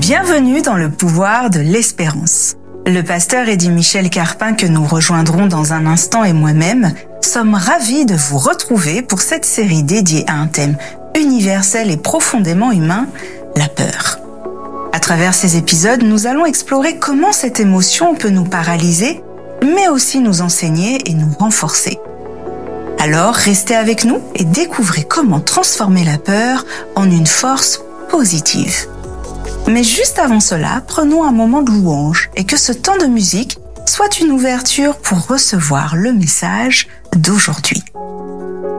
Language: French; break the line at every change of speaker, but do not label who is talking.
Bienvenue dans le pouvoir de l'espérance. Le pasteur Eddy Michel Carpin, que nous rejoindrons dans un instant, et moi-même sommes ravis de vous retrouver pour cette série dédiée à un thème universel et profondément humain, la peur. À travers ces épisodes, nous allons explorer comment cette émotion peut nous paralyser, mais aussi nous enseigner et nous renforcer. Alors, restez avec nous et découvrez comment transformer la peur en une force positive. Mais juste avant cela, prenons un moment de louange et que ce temps de musique soit une ouverture pour recevoir le message d'aujourd'hui.